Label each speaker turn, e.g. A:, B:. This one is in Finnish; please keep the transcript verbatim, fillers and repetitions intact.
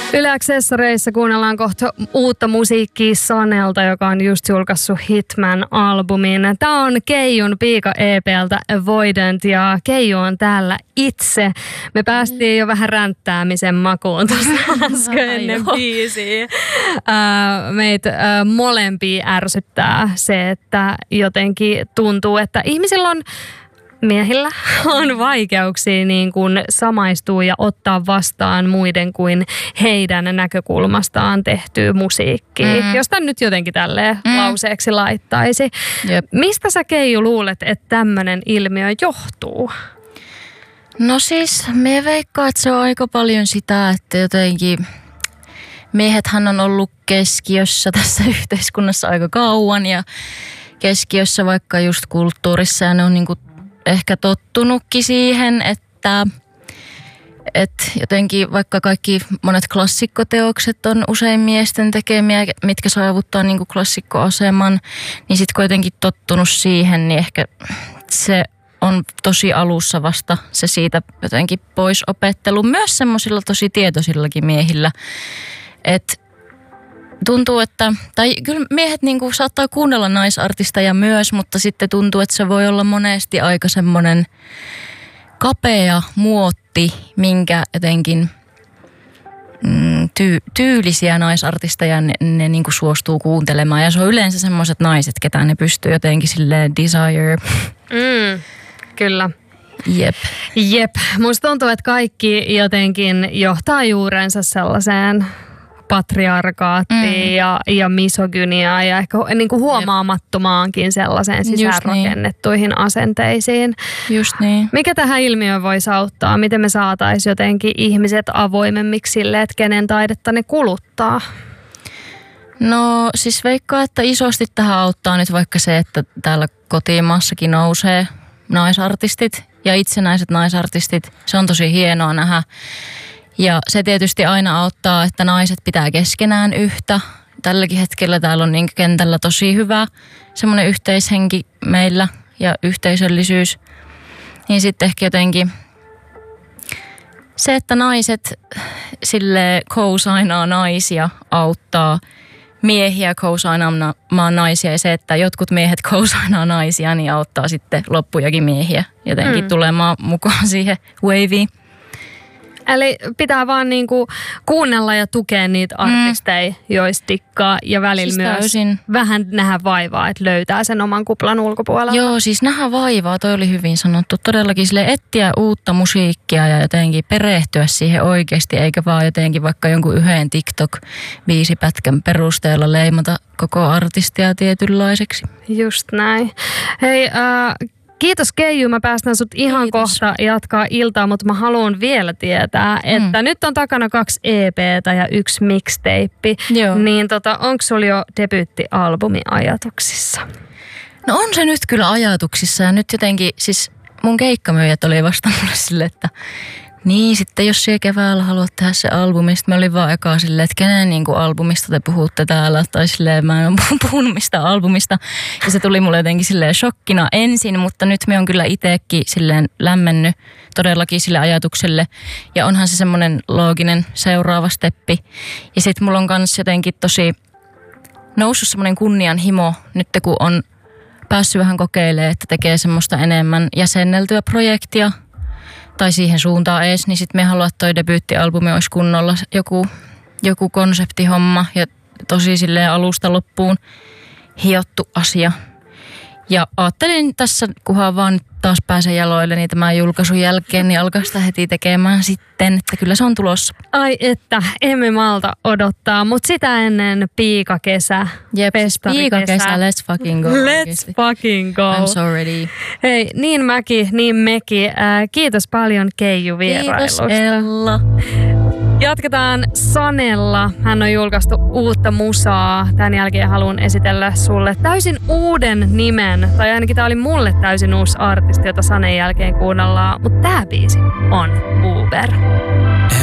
A: Yle Accessoreissa kuunnellaan kohta uutta musiikkia Sanelta, joka on just julkaissut Hitman-albumin. Tämä on Keijun Piika E P:ltä Avoidant ja Keiju on täällä itse. Me päästiin jo vähän ränttäämisen makuun tuossa äsken ennen biisiä. Meitä molempia ärsyttää se, että jotenkin tuntuu, että ihmisillä on miehillä on vaikeuksia niin kuin samaistua ja ottaa vastaan muiden kuin heidän näkökulmastaan tehtyä musiikkia. Mm. Jos tämän nyt jotenkin tälleen mm. lauseeksi laittaisi. Jep. Mistä sä, Keiju, luulet, että tämmöinen ilmiö johtuu?
B: No siis, me veikkaan, että se on aika paljon sitä, että jotenkin miehethän on ollut keskiössä tässä yhteiskunnassa aika kauan ja keskiössä vaikka just kulttuurissa ja ne on niin kuin ehkä tottunutkin siihen, että, että jotenkin vaikka kaikki monet klassikkoteokset on usein miesten tekemiä, mitkä saavuttaa niin kuin klassikkoaseman, niin sitten kuitenkin tottunut siihen, niin ehkä se on tosi alussa vasta se siitä jotenkin pois opettelu. Myös semmoisilla tosi tietoisillakin miehillä, että tuntuu, että, tai kyllä miehet niinku saattaa kuunnella naisartisteja myös, mutta sitten tuntuu, että se voi olla monesti aika semmoinen kapea muotti, minkä jotenkin mm, tyy, tyylisiä naisartisteja ne, ne niinku suostuu kuuntelemaan. Ja se on yleensä semmoiset naiset, ketä ne pystyy jotenkin silleen desire.
A: Mm, kyllä.
B: Jep.
A: Jep. Musta tuntuu, että kaikki jotenkin johtaa juurensa sellaiseen patriarkaattiin mm. ja, ja misogyniaa ja ehkä niin kuin huomaamattomaankin sellaiseen sisäänrakennettuihin niin. asenteisiin.
B: Just niin.
A: Mikä tähän ilmiöön voisi auttaa? Miten me saataisiin jotenkin ihmiset avoimemmiksi sille, että kenen taidetta ne kuluttaa?
B: No siis veikkaa, että isosti tähän auttaa nyt vaikka se, että täällä kotimaassakin nousee naisartistit ja itsenäiset naisartistit. Se on tosi hienoa nähdä. Ja se tietysti aina auttaa, että naiset pitää keskenään yhtä. Tälläkin hetkellä täällä on niin kentällä tosi hyvä semmoinen yhteishenki meillä ja yhteisöllisyys. Niin sitten ehkä jotenkin se, että naiset sille co-signaa naisia auttaa miehiä co-signaamaan naisia. Ja se, että jotkut miehet co-signaa naisia, niin auttaa sitten loppujakin miehiä jotenkin mm. tulemaan mukaan siihen waveen.
A: Eli pitää vaan niinku kuunnella ja tukea niitä artisteja, mm. joista tikkaa ja välillä siis myös täysin vähän nähdä vaivaa, että löytää sen oman kuplan ulkopuolella.
B: Joo, siis nähdä vaivaa, toi oli hyvin sanottu. Todellakin sille etsiä uutta musiikkia ja jotenkin perehtyä siihen oikeasti, eikä vaan jotenkin vaikka jonkun yhden TikTok-biisipätkän perusteella leimata koko artistia tietynlaiseksi.
A: Just näin. Hei, äh, kiitos, Keiju. Mä päästän sut ihan Kiitos. kohta jatkaa iltaa, mutta mä haluan vielä tietää, että mm. nyt on takana kaksi E P:tä ja yksi mixtape. Joo. Niin tota, onko sulla jo debyyttialbumi ajatuksissa?
B: No on se nyt kyllä ajatuksissa ja nyt jotenkin, siis mun keikkamyyjät oli vasta mulle silleen, että niin sitten jos siellä keväällä haluat tehdä se albumi, sitten mä olin vaan ekaa silleen, että kenen niin kuin albumista te puhutte täällä, tai silleen mä en ole puhunut mistään albumista. Ja se tuli mulle jotenkin silleen shokkina ensin, mutta nyt me on kyllä itsekin silleen lämmennyt todellakin sille ajatukselle. Ja onhan se semmoinen looginen seuraava steppi. Ja sitten mulla on kans jotenkin tosi noussut semmoinen kunnianhimo nyt kun on päässyt vähän kokeilemaan, että tekee semmoista enemmän jäsenneltyä projektia. Tai siihen suuntaan ees, niin sitten me haluamme, että toi debyyttialbumi olisi kunnolla joku, joku konseptihomma ja tosi silleen alusta loppuun hiottu asia. Ja ajattelin tässä, kunhan vaan taas pääsen jaloille, niin tämän julkaisun jälkeen, niin alkaa sitä heti tekemään sitten, että kyllä se on tulossa.
A: Ai että, emme malta odottaa, mutta sitä ennen piikakesä.
B: Jep, piikakesä, let's fucking go.
A: Let's oikeasti. fucking go.
B: I'm so ready.
A: Hei, niin mäkin, niin mekin. Äh, kiitos paljon, Keiju, vierailusta.
B: Kiitos, Ella.
A: Jatketaan Sanella. Hän on julkaistu uutta musaa. Tämän jälkeen haluan esitellä sulle täysin uuden nimen. Tai ainakin tää oli mulle täysin uusi artisti, jota Sanen jälkeen kuunnellaan. Mutta tää biisi on Uber.